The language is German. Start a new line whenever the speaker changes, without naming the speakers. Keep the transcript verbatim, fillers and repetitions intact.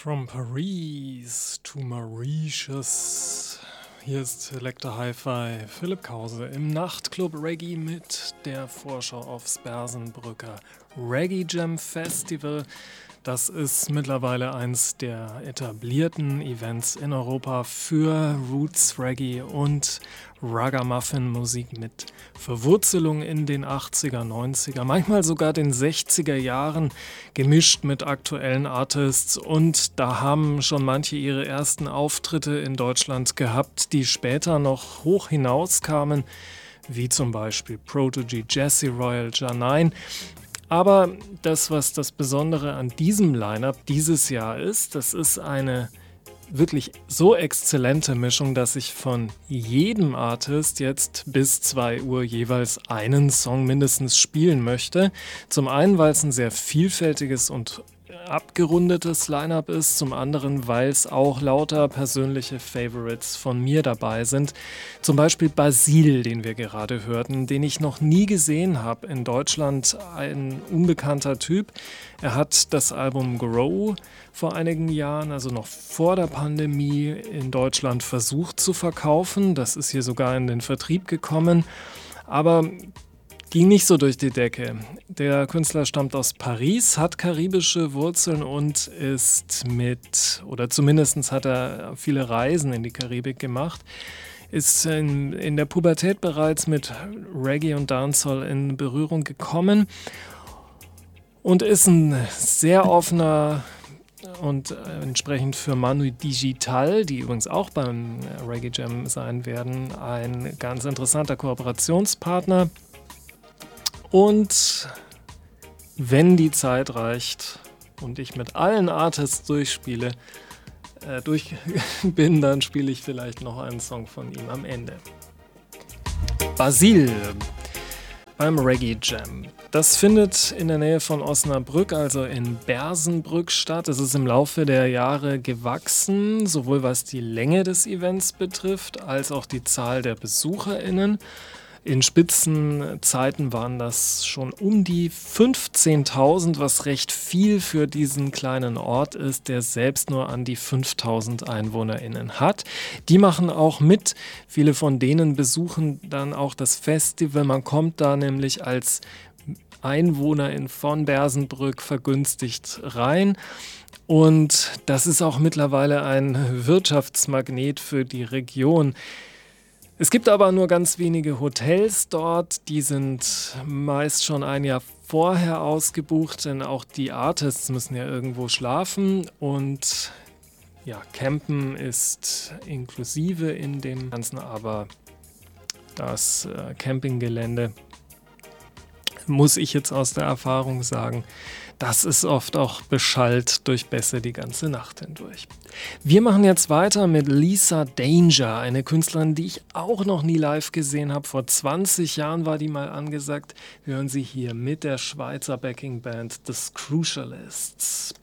From Paris to Mauritius. Hier ist Selector Hi-Fi, Philipp Krause im Nachtclub Reggae mit der Vorschau aufs Bersenbrücker Reggae Jam Festival. Das ist mittlerweile eins der etablierten Events in Europa für Roots Reggae und Ragamuffin-Musik mit Verwurzelung in den achtziger, neunziger, manchmal sogar den sechziger Jahren, gemischt mit aktuellen Artists. Und da haben schon manche ihre ersten Auftritte in Deutschland gehabt, die später noch hoch hinauskamen, wie zum Beispiel Prodigy, Jesse Royal, Janine. Aber das, was das Besondere an diesem Line-Up dieses Jahr ist, das ist eine wirklich so exzellente Mischung, dass ich von jedem Artist jetzt bis zwei Uhr jeweils einen Song mindestens spielen möchte. Zum einen, weil es ein sehr vielfältiges und abgerundetes Line-Up ist, zum anderen, weil es auch lauter persönliche Favorites von mir dabei sind. Zum Beispiel Basile, den wir gerade hörten, den ich noch nie gesehen habe. In Deutschland ein unbekannter Typ. Er hat das Album Grow vor einigen Jahren, also noch vor der Pandemie, in Deutschland versucht zu verkaufen. Das ist hier sogar in den Vertrieb gekommen. Aber ging nicht so durch die Decke. Der Künstler stammt aus Paris, hat karibische Wurzeln und ist mit, oder zumindest hat er viele Reisen in die Karibik gemacht, ist in, in der Pubertät bereits mit Reggae und Dancehall in Berührung gekommen und ist ein sehr offener und entsprechend für Manu Digital, die übrigens auch beim Reggae Jam sein werden, ein ganz interessanter Kooperationspartner. Und wenn die Zeit reicht und ich mit allen Artists durchspiele, äh, durch bin, dann spiele ich vielleicht noch einen Song von ihm am Ende. Basile beim Reggae Jam. Das findet in der Nähe von Osnabrück, also in Bersenbrück, statt. Es ist im Laufe der Jahre gewachsen, sowohl was die Länge des Events betrifft, als auch die Zahl der BesucherInnen. In Spitzenzeiten waren das schon um die fünfzehntausend, was recht viel für diesen kleinen Ort ist, der selbst nur an die fünftausend EinwohnerInnen hat. Die machen auch mit. Viele von denen besuchen dann auch das Festival. Man kommt da nämlich als Einwohnerin von Bersenbrück vergünstigt rein. Und das ist auch mittlerweile ein Wirtschaftsmagnet für die Region. Es gibt aber nur ganz wenige Hotels dort, die sind meist schon ein Jahr vorher ausgebucht, denn auch die Artists müssen ja irgendwo schlafen und ja, Campen ist inklusive in dem Ganzen, aber das äh, Campinggelände, muss ich jetzt aus der Erfahrung sagen, das ist oft auch beschallt durch Bässe die ganze Nacht hindurch. Wir machen jetzt weiter mit Lisa Danger, eine Künstlerin, die ich auch noch nie live gesehen habe. Vor zwanzig Jahren war die mal angesagt. Wir hören sie hier mit der Schweizer Backingband The Crucialists.